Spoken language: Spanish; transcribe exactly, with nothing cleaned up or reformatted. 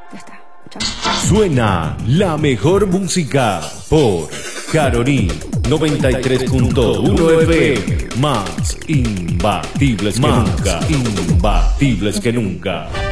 Ya está. Chao. Suena la mejor música por Caroní noventa y tres punto uno F M. Más imbatibles que nunca. Imbatibles que nunca.